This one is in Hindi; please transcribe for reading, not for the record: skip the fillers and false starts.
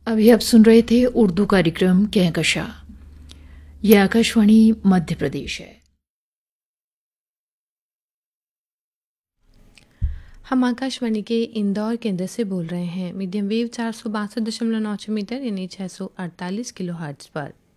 अभी आप सुन रहे थे उर्दू कार्यक्रम कहकशा। यह आकाशवाणी मध्य प्रदेश है। हम आकाशवाणी के इंदौर केंद्र से बोल रहे हैं। मीडियम वेव 462.9 मीटर यानी 648 किलो हर्ट्ज पर।